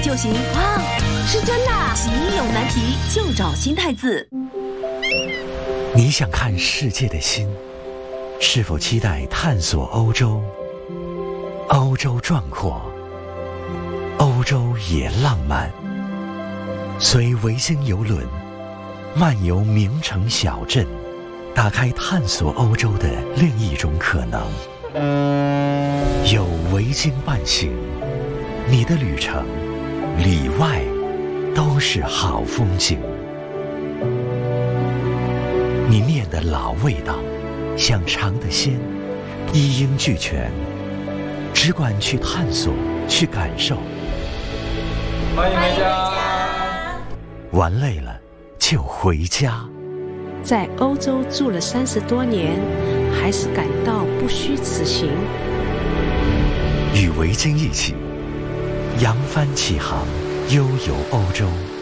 就行。 哇，是真的啊！ 岂有难题，就找新太子。 你想看世界的心，是否期待探索欧洲？欧洲壮阔，欧洲也浪漫。随维京邮轮漫游名城小镇，打开探索欧洲的另一种可能。有维京伴行，你的旅程里外都是好风景。你念的老味道，想尝的鲜，一应俱全，只管去探索，去感受。 欢迎回家。 玩累了就回家。 在欧洲住了30多年，还是感到不虚此行。 与维京一起扬帆起航，悠游欧洲。